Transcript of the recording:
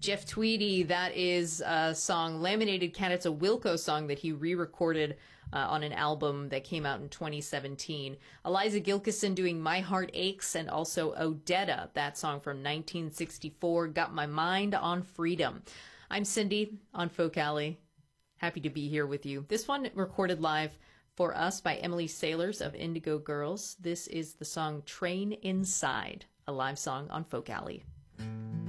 Jeff Tweedy, that is a song, Laminated Cat. It's a Wilco song that he re-recorded on an album that came out in 2017. Eliza Gilkyson doing My Heart Aches, and also Odetta, that song from 1964, Got My Mind on Freedom. I'm Cindy on Folk Alley. Happy to be here with you. This one recorded live for us by Emily Sailors of Indigo Girls. This is the song Train Inside, a live song on Folk Alley.